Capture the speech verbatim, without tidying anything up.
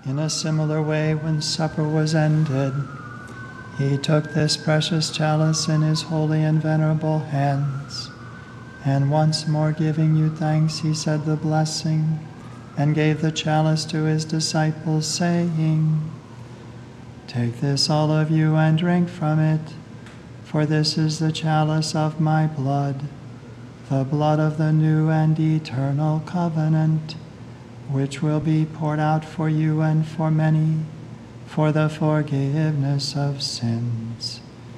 In a similar way, when supper was ended, he took this precious chalice in his holy and venerable hands, and once more giving you thanks, he said the blessing, and gave the chalice to his disciples, saying, "Take this, all of you, and drink from it, for this is the chalice of my blood, the blood of the new and eternal covenant, which will be poured out for you and for many for the forgiveness of sins.